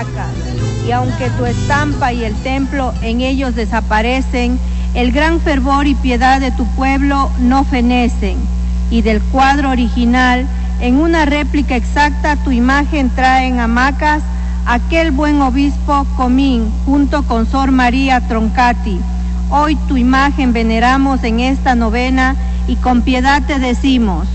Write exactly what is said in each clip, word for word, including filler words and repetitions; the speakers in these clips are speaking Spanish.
Macas, y aunque tu estampa y el templo en ellos desaparecen, el gran fervor y piedad de tu pueblo no fenecen, y del cuadro original, en una réplica exacta, tu imagen traen a Macas aquel buen obispo Comín, junto con Sor María Troncati. Hoy tu imagen veneramos en esta novena y con piedad te decimos: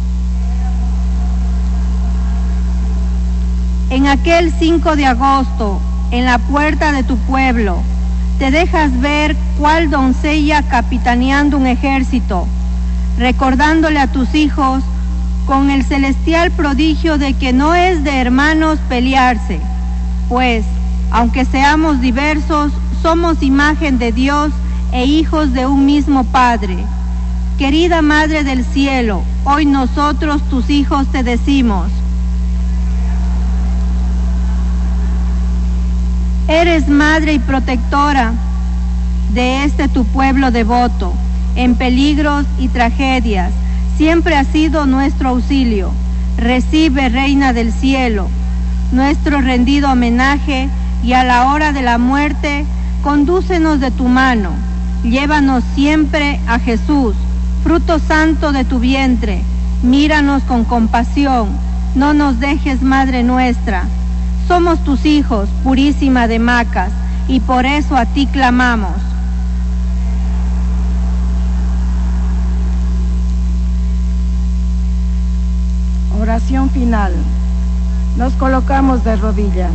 en aquel cinco de agosto, en la puerta de tu pueblo, te dejas ver cual doncella capitaneando un ejército, recordándole a tus hijos con el celestial prodigio de que no es de hermanos pelearse, pues, aunque seamos diversos, somos imagen de Dios e hijos de un mismo Padre. Querida Madre del Cielo, hoy nosotros, tus hijos, te decimos: eres madre y protectora de este tu pueblo devoto, en peligros y tragedias, siempre has sido nuestro auxilio. Recibe, Reina del Cielo, nuestro rendido homenaje, y a la hora de la muerte, condúcenos de tu mano. Llévanos siempre a Jesús, fruto santo de tu vientre. Míranos con compasión, no nos dejes, Madre nuestra. Somos tus hijos, purísima de Macas, y por eso a ti clamamos. Oración final. Nos colocamos de rodillas.